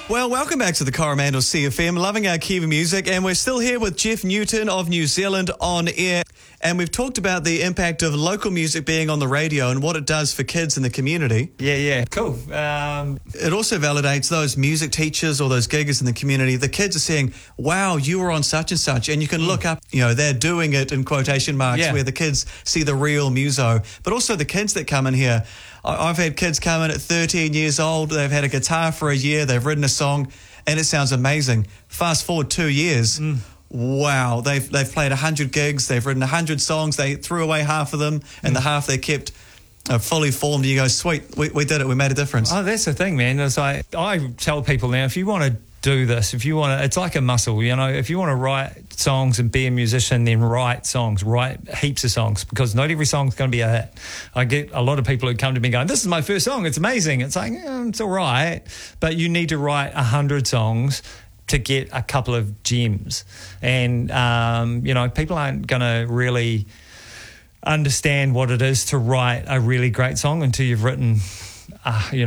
Well, welcome back to the Coromandel CFM, loving our Kiwi music, and we're still here with Jeff Newton of New Zealand On Air, and we've talked about the impact of local music being on the radio and what it does for kids in the community. Yeah, cool. It also validates those music teachers or those giggers in the community. The kids are saying, wow, you were on such and such, and you can look up, they're doing it in quotation marks, where the kids see the real muso, but also the kids that come in here. I've had kids come in at 13 years old. They've had a guitar for a year. They've written a song, and it sounds amazing. Fast forward 2 years. Wow. They've played 100 gigs. They've written 100 songs. They threw away half of them, and the half they kept fully formed. You go, sweet, we did it. We made a difference. Oh, that's the thing, man. It's like, I tell people now, if you want to do this, if you want to, it's like a muscle, if you want to write songs and be a musician, then write songs, write heaps of songs, because not every song's going to be a hit. I get a lot of people who come to me going, this is my first song, it's amazing. It's like, it's all right, but you need to write 100 songs to get a couple of gems. And, people aren't going to really understand what it is to write a really great song until you've written 50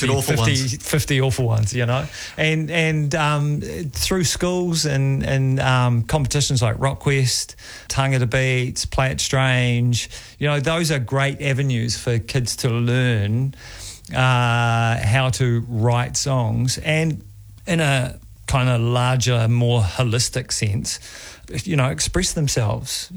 awful ones, and through schools and competitions like RockQuest, Tangata Beats, Play It Strange, those are great avenues for kids to learn how to write songs, and in a kind of larger, more holistic sense, express themselves,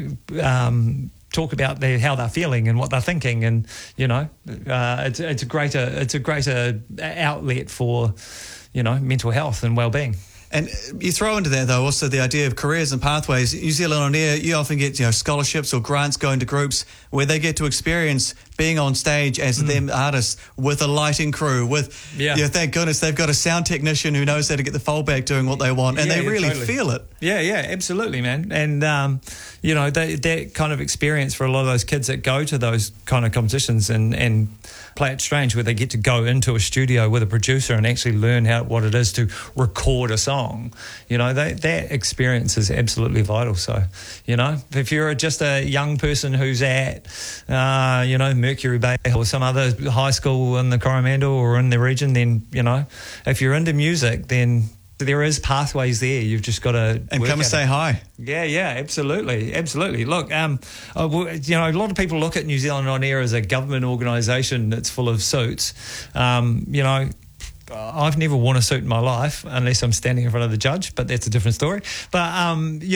talk about how they're feeling and what they're thinking, and it's a greater outlet for mental health and well-being. And you throw into that, though, also the idea of careers and pathways. New Zealand On Air, you often get scholarships or grants going to groups where they get to experience being on stage as them artists with a lighting crew, with, thank goodness they've got a sound technician who knows how to get the foldback doing what they want, and they really feel it. Yeah, absolutely, man. And, that kind of experience for a lot of those kids that go to those kind of competitions and Play It Strange, where they get to go into a studio with a producer and actually learn what it is to record a song, that experience is absolutely vital. So, if you're just a young person who's at, Mercury Bay or some other high school in the Coromandel or in the region, then, if you're into music, then there is pathways there. You've just got to and come and say hi. Yeah, absolutely. Look, a lot of people look at New Zealand On Air as a government organisation that's full of suits. I've never worn a suit in my life unless I'm standing in front of the judge, but that's a different story. But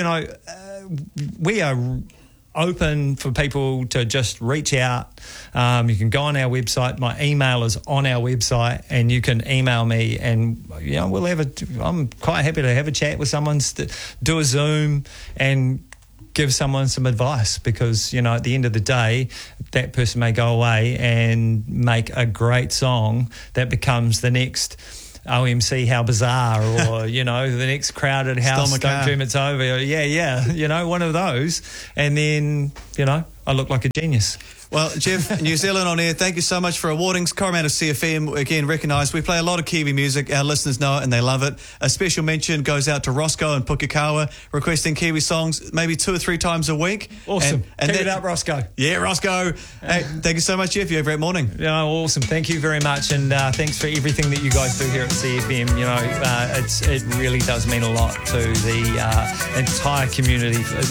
we are open for people to just reach out. You can go on our website. My email is on our website, and you can email me, and I'm quite happy to have a chat with someone, do a Zoom and give someone some advice, because at the end of the day, that person may go away and make a great song that becomes the next OMC How Bizarre, or the next Crowded House, Don't Dream It's Over, one of those, and then I look like a genius. Well, Jeff, New Zealand On Air, thank you so much for awarding Coromandel CFM. Again, recognised. We play a lot of Kiwi music. Our listeners know it and they love it. A special mention goes out to Roscoe and Pukekohe, requesting Kiwi songs maybe 2 or 3 times a week. Awesome. And keep it up, Roscoe. Yeah, Roscoe. Hey, thank you so much, Jeff. You have a great morning. Yeah, awesome. Thank you very much. And thanks for everything that you guys do here at CFM. It really does mean a lot to the entire community.